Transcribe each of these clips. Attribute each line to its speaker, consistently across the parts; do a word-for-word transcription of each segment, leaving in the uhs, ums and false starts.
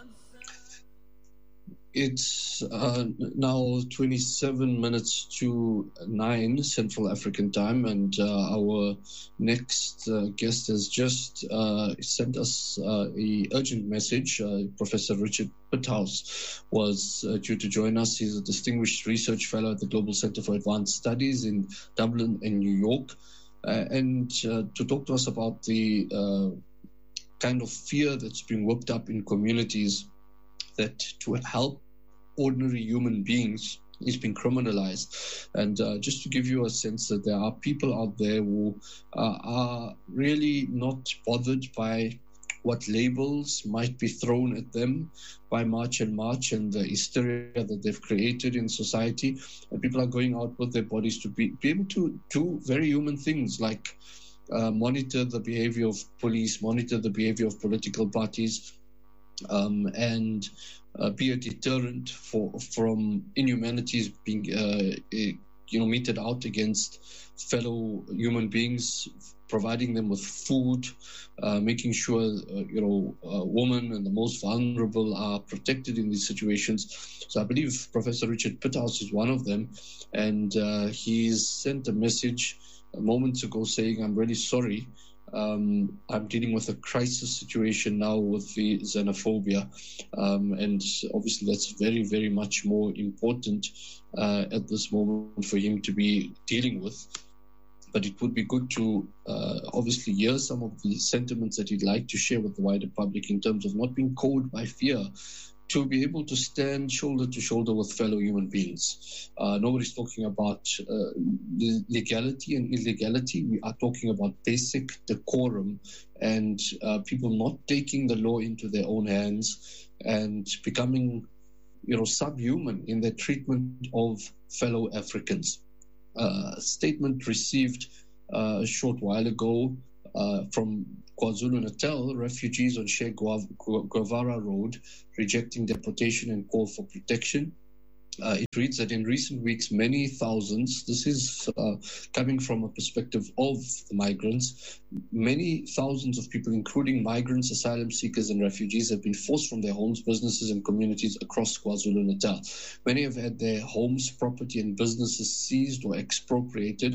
Speaker 1: It's uh, now twenty-seven minutes to nine Central African time, and uh, our next uh, guest has just uh, sent us uh, a urgent message. Uh, Professor Richard Pithouse was uh, due to join us. He's a distinguished research fellow at the Global Center for Advanced Studies in Dublin and New York, uh, and uh, to talk to us about the uh, kind of fear that's been whipped up in communities that to help ordinary human beings is being criminalized. And uh, just to give you a sense that there are people out there who uh, are really not bothered by what labels might be thrown at them by March and March and the hysteria that they've created in society. And people are going out with their bodies to be, be able to do very human things like uh, monitor the behavior of police, monitor the behavior of political parties, Um, and uh, be a deterrent for from inhumanities being, uh, you know, meted out against fellow human beings, providing them with food, uh, making sure, uh, you know, uh, women and the most vulnerable are protected in these situations. So I believe Professor Richard Pithouse is one of them, and uh, he's sent a message moments ago saying, "I'm really sorry. Um, I'm dealing with a crisis situation now with the xenophobia, um, and obviously that's very, very much more important uh, at this moment for him to be dealing with. But it would be good to uh, obviously hear some of the sentiments that he'd like to share with the wider public in terms of not being cowed by fear, to be able to stand shoulder to shoulder with fellow human beings. Uh, nobody's talking about uh, legality and illegality. We are talking about basic decorum and uh, people not taking the law into their own hands and becoming, you know, subhuman in their treatment of fellow Africans." Uh, a statement received uh, a short while ago uh, from KwaZulu-Natal refugees on Che Guevara Road rejecting deportation and call for protection. Uh, it reads that in recent weeks, many thousands, this is uh, coming from a perspective of the migrants, many thousands of people, including migrants, asylum seekers and refugees, have been forced from their homes, businesses and communities across KwaZulu-Natal. Many have had their homes, property and businesses seized or expropriated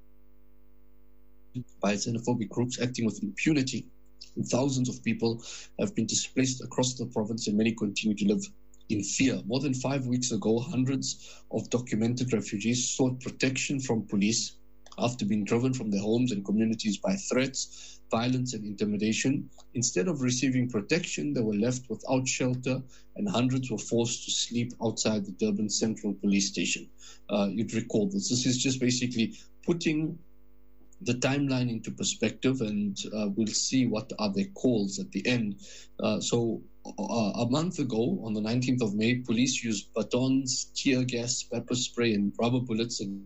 Speaker 1: by xenophobic groups acting with impunity. And thousands of people have been displaced across the province, and many continue to live in fear. More than five weeks ago, hundreds of documented refugees sought protection from police after being driven from their homes and communities by threats, violence and intimidation. Instead of receiving protection, they were left without shelter, and hundreds were forced to sleep outside the Durban Central Police Station. Uh, you'd recall this. This is just basically putting the timeline into perspective, and uh, we'll see what are their calls at the end. Uh, so uh, a month ago, on the nineteenth of May, police used batons, tear gas, pepper spray, and rubber bullets against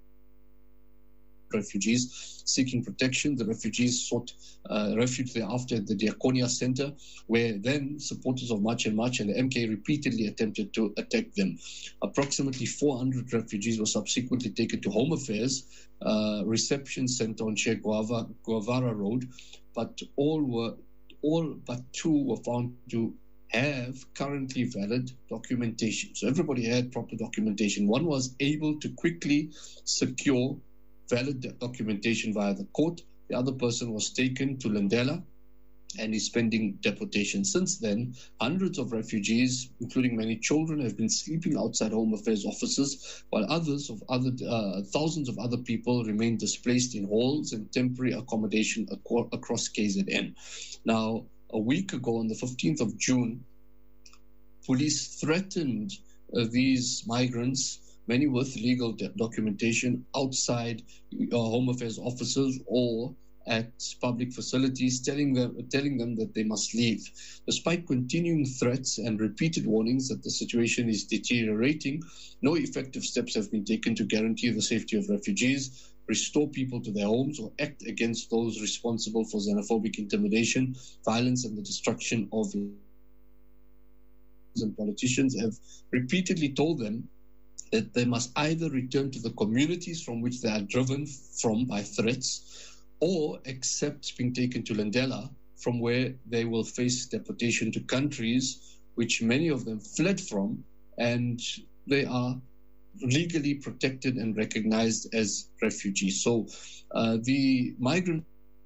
Speaker 1: refugees seeking protection. The refugees sought uh, refuge thereafter at the Diakonia Center, where then supporters of March and March and the M K repeatedly attempted to attack them. Approximately four hundred refugees were subsequently taken to Home Affairs uh, Reception Center on Che Guevara, Guevara Road, but all were all but two were found to have currently valid documentation. So everybody had proper documentation. One was able to quickly secure valid documentation via the court. The other person was taken to Lindela and is pending deportation. Since then, hundreds of refugees, including many children, have been sleeping outside Home Affairs offices, while others of other uh, thousands of other people remain displaced in halls and temporary accommodation ac- across K Z N. Now, a week ago, on the fifteenth of June, police threatened uh, these migrants, many with legal de- documentation, outside uh, Home Affairs offices or at public facilities, telling them telling them that they must leave. Despite continuing threats and repeated warnings that the situation is deteriorating, no effective steps have been taken to guarantee the safety of refugees, restore people to their homes, or act against those responsible for xenophobic intimidation, violence, and the destruction of lives. And politicians have repeatedly told them that they must either return to the communities from which they are driven from by threats, or accept being taken to Lindela, from where they will face deportation to countries which many of them fled from, and they are legally protected and recognized as refugees. So uh, the migrant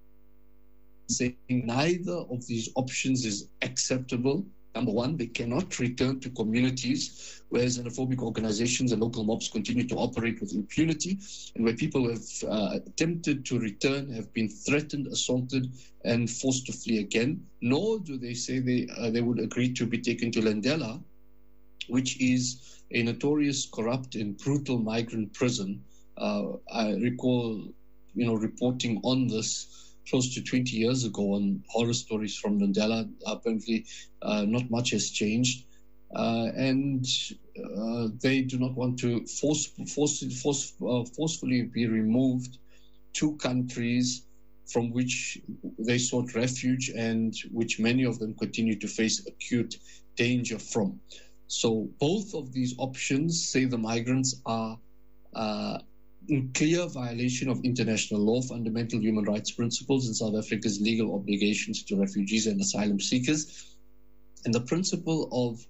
Speaker 1: saying neither of these options is acceptable. Number one, they cannot return to communities where xenophobic organizations and local mobs continue to operate with impunity, and where people who have uh, attempted to return have been threatened, assaulted, and forced to flee again. Nor do they say they uh, they would agree to be taken to Landela, which is a notorious, corrupt, and brutal migrant prison. Uh, I recall, you know, reporting on this close to twenty years ago on horror stories from Landela. Apparently, uh, not much has changed. Uh, and uh, they do not want to force, force, force, uh, forcefully be removed to countries from which they sought refuge and which many of them continue to face acute danger from. So both of these options, say the migrants, are uh, in clear violation of international law, fundamental human rights principles, and South Africa's legal obligations to refugees and asylum seekers. And the principle of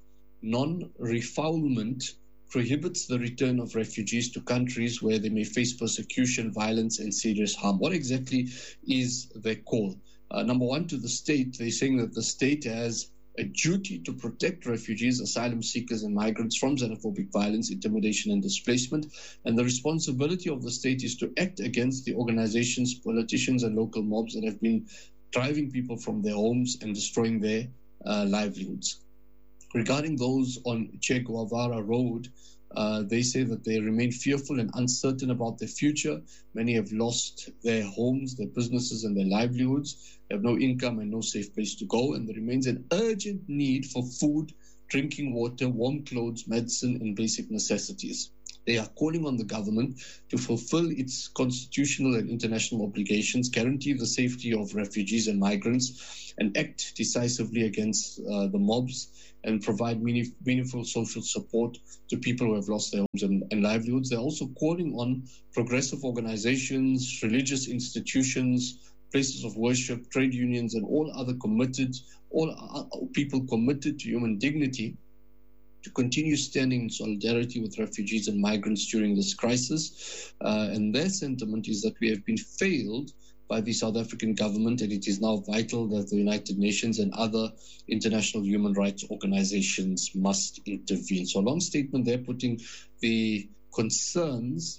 Speaker 1: non-refoulement prohibits the return of refugees to countries where they may face persecution, violence, and serious harm. What exactly is their call? Uh, number one, to the state, they're saying that the state has a duty to protect refugees, asylum seekers, and migrants from xenophobic violence, intimidation, and displacement. And the responsibility of the state is to act against the organizations, politicians, and local mobs that have been driving people from their homes and destroying their uh, livelihoods. Regarding those on Che Guevara Road, uh, they say that they remain fearful and uncertain about their future. Many have lost their homes, their businesses, and their livelihoods. They have no income and no safe place to go, and there remains an urgent need for food, drinking water, warm clothes, medicine, and basic necessities. They are calling on the government to fulfill its constitutional and international obligations, guarantee the safety of refugees and migrants, and act decisively against uh, the mobs, and provide meaning, meaningful social support to people who have lost their homes and, and livelihoods. They're also calling on progressive organizations, religious institutions, places of worship, trade unions, and all other committed, all uh, people committed to human dignity to continue standing in solidarity with refugees and migrants during this crisis. Uh, and their sentiment is that we have been failed by the South African government, and it is now vital that the United Nations and other international human rights organizations must intervene. So a long statement there, putting the concerns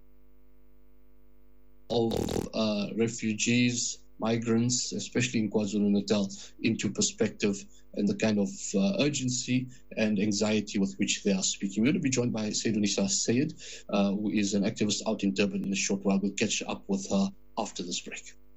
Speaker 1: of uh, refugees, migrants, especially in KwaZulu-Natal, into perspective, and the kind of uh, urgency and anxiety with which they are speaking. We're going to be joined by Sayyidunisa Sayed, uh, who is an activist out in Durban in a short while. We'll catch up with her after this break.